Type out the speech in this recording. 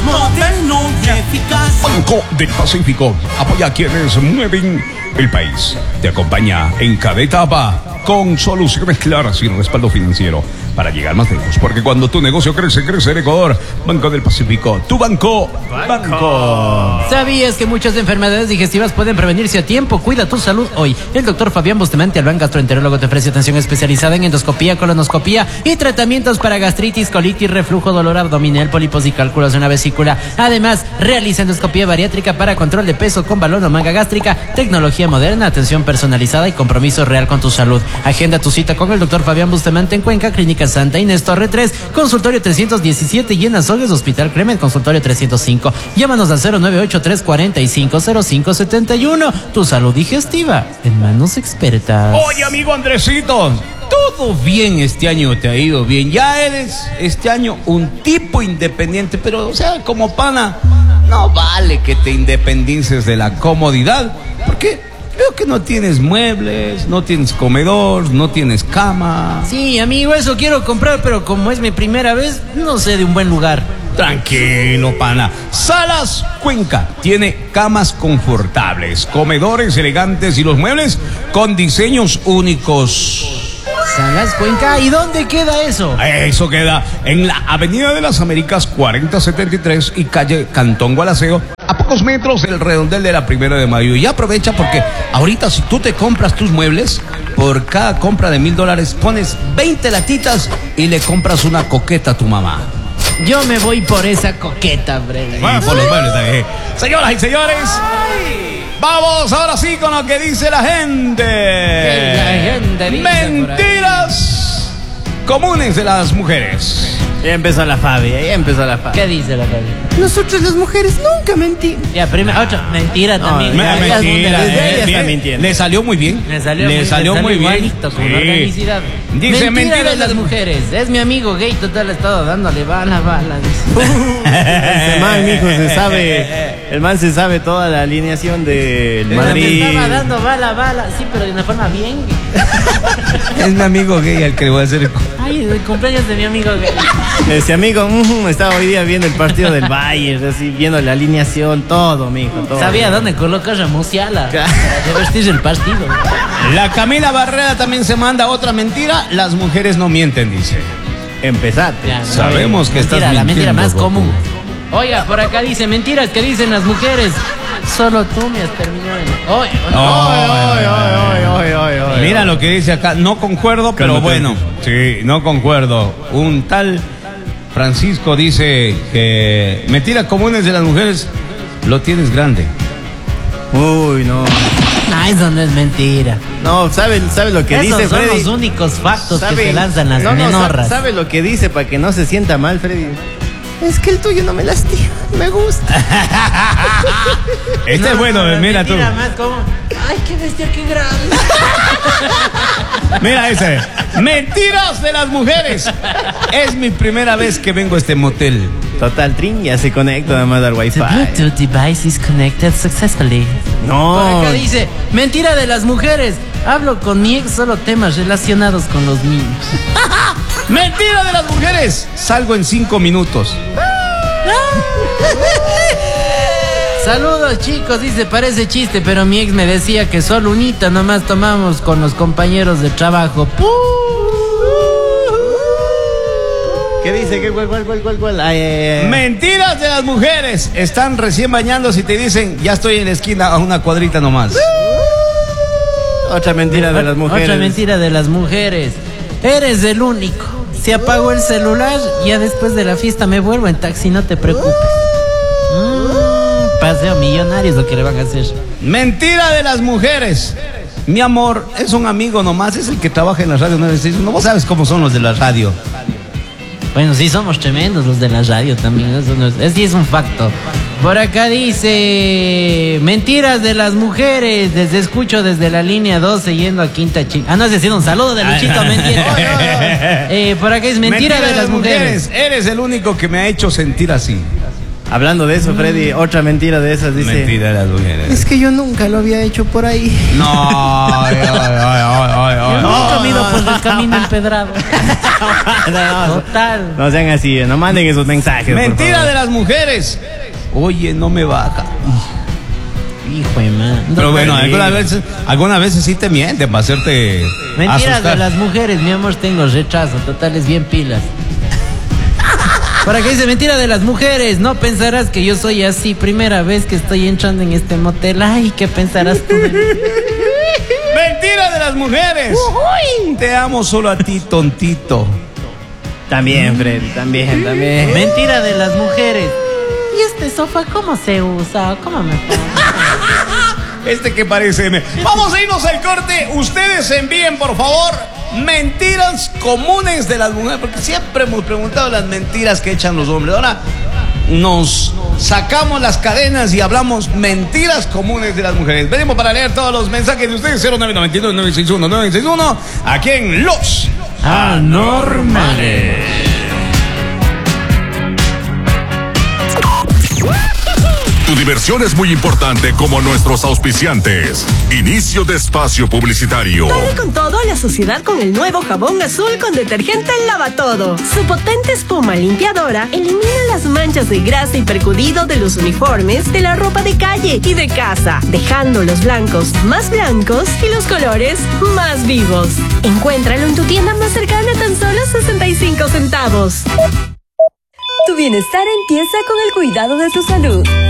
moderno y eficaz. Banco del Pacífico apoya a quienes mueven el país. Te acompaña en cada etapa con soluciones claras y respaldo financiero para llegar más lejos. Porque cuando tu negocio crece, crece en Ecuador. Banco del Pacífico, tu banco. ¿Sabías que muchas enfermedades digestivas pueden prevenirse a tiempo? Cuida tu salud hoy. El doctor Fabián Bustamante Albán, gastroenterólogo, te ofrece atención especializada en endoscopía, colonoscopía y tratamientos para gastritis, colitis, reflujo, dolor abdominal, pólipos y cálculos en la vesícula. Además, realiza endoscopía bariátrica para control de peso con balón o manga gástrica, tecnología moderna, atención personalizada y compromiso real con tu salud. Agenda tu cita con el doctor Fabián Bustamante en Cuenca, Clínica Santa Inés Torre 3, consultorio 317 y en Azogues, Hospital Clement, consultorio 305. Llámanos al 098-345-0571. Tu salud digestiva en manos expertas. Oye, amigo Andresito, todo bien este año, te ha ido bien. Ya eres este año un tipo independiente, pero, o sea, como pana, no vale que te independices de la comodidad, porque veo que no tienes muebles, no tienes comedor, no tienes cama. Sí, amigo, eso quiero comprar, pero como es mi primera vez, no sé de un buen lugar. Tranquilo, pana. Salas Cuenca tiene camas confortables, comedores elegantes y los muebles con diseños únicos. Salas Cuenca, ¿y dónde queda eso? Eso queda en la Avenida de las Américas 4073 y calle Cantón Gualaceo, a pocos metros del redondel de la 1 de Mayo. Y aprovecha porque ahorita si tú te compras tus muebles, por cada compra de $1,000 pones 20 latitas y le compras una coqueta a tu mamá. Yo me voy por esa coqueta, breve. Bueno, por los muebles también. Señoras y señores, vamos ahora sí con lo que dice la gente. Mentiras comunes de las mujeres. Ya empezó la Fabi. ¿Qué dice la Fabi? Nosotros las mujeres nunca mentimos. Ya, primero, otra mentira también. Mentira, ella está bien. mintiendo. Le salió muy bien. Le salió muy bien. Igualito, con organicidad. Dice mentira de las mujeres. Es mi amigo gay, total, ha estado dándole bala, dice. Ese man, mijo, se sabe. El man se sabe toda la alineación del Madrid. Me estaba dando bala, sí, pero de una forma bien gay. Es mi amigo gay al que le voy a hacer. Ay, el cumpleaños de mi amigo gay. Ese amigo estaba hoy día viendo el partido del Bayern, así, viendo la alineación, todo, mijo, todo. Sabía dónde colocar a Musiala. De vestir el partido. La Camila Barrera también se manda otra mentira. Las mujeres no mienten, dice. Empezate. Ya, Sabemos que estás mintiendo. La mentira más Goku. común. Oiga, por acá dice mentiras que dicen las mujeres. Solo tú me has terminado en... Mira lo que dice acá. No concuerdo, pero Cálmate. bueno. Sí, no concuerdo. Un tal Francisco dice que mentiras comunes de las mujeres lo tienes grande. Uy, no. No, eso no es mentira. No, ¿sabe lo que Esos dice son Freddy? los únicos factos que ¿Sabe? se lanzan las menorras. ¿Sabe lo que dice para que no se sienta mal, Freddy? Es que el tuyo no me lastima, me gusta. Este es bueno, mira tú. Más como, ay, qué bestia, qué grande. Mira ese. Mentiras de las mujeres. Es mi primera vez que vengo a este motel. Total, Trin ya se conecta además al Wi-Fi. The Bluetooth device is connected successfully. No. Por acá dice, mentira de las mujeres. Hablo con mi ex solo temas relacionados con los niños. Mentira de las mujeres. Salgo en 5 minutos. Saludos, chicos, dice, parece chiste, pero mi ex me decía que solo unita nomás tomamos con los compañeros de trabajo. ¿Qué dice? ¿Qué, cuál? Ay. Mentiras de las mujeres. Están recién bañándose y te dicen, ya estoy en la esquina a una cuadrita nomás. Otra mentira de las mujeres. Otra mentira de las mujeres. Eres el único. Se apagó el celular, ya después de la fiesta me vuelvo en taxi, no te preocupes. Paseo millonario es lo que le van a hacer. Mentira de las mujeres. Mi amor, es un amigo nomás, es el que trabaja en la radio. No, vos sabes cómo son los de la radio. Bueno, sí, somos tremendos los de la radio también. Eso no es, sí es un facto. Por acá dice, mentiras de las mujeres. Desde escucho desde la línea 12 yendo a Quinta Chica. Ah, no, es decir, un saludo de Luchito, mentira. Por acá es mentira de las mujeres. Eres el único que me ha hecho sentir así. Hablando de eso, Freddy, otra mentira de esas dice. Mentira de las mujeres. Es que yo nunca lo había hecho por ahí. No, Nunca me he ido por el camino empedrado. No, Total. no sean así, no manden esos mensajes. mentira de las mujeres. Oye, no me baja. Hijo de man. Pero bueno, algunas veces sí te mienten para hacerte Mentiras asustar. de las mujeres, mi amor, tengo rechazo. Total, es bien pilas. Para que dice mentira de las mujeres, no pensarás que yo soy así. Primera vez que estoy entrando en este motel. Ay, ¿qué pensarás tú? Mentira de las mujeres. Te amo solo a ti, tontito. También, Freddy, también. Mentira de las mujeres. ¿Y este sofá cómo se usa? ¿Cómo me pongo? Este que parece. Vamos a irnos al corte. Ustedes envíen, por favor, mentiras comunes de las mujeres, porque siempre hemos preguntado las mentiras que echan los hombres. Ahora nos sacamos las cadenas y hablamos mentiras comunes de las mujeres. Venimos para leer todos los mensajes de ustedes. 0992-961-961 aquí en Los Anormales. Tu diversión es muy importante como nuestros auspiciantes. Inicio de espacio publicitario. Dale con todo a la sociedad con el nuevo jabón azul con detergente Lava Todo. Su potente espuma limpiadora elimina las manchas de grasa y percudido de los uniformes, de la ropa de calle y de casa, dejando los blancos más blancos y los colores más vivos. Encuéntralo en tu tienda más cercana a tan solo 65 centavos. Tu bienestar empieza con el cuidado de tu salud.